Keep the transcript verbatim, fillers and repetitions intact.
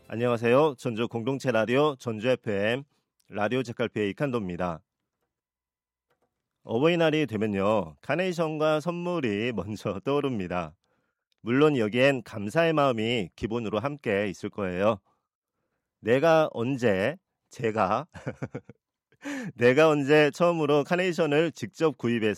안녕하세요. 전주 공동체 라디오 전주 에프엠 라디오 책갈피의 이칸도입니다. 어버이날이 되면요. 카네이션과 선물이 먼저 떠오릅니다. 물론 여기엔 감사의 마음이 기본으로 함께 있을 거예요. 내가 언제, 제가, 내가 언제 처음으로 카네이션을 직접 구입해서